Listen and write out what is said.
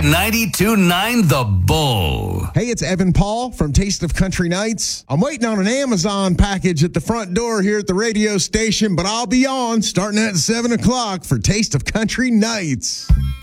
92.9 The Bull. Hey, it's Evan Paul from Taste of Country Nights. I'm waiting on an Amazon package at the front door here at the radio station, but I'll be on starting at 7 o'clock for Taste of Country Nights.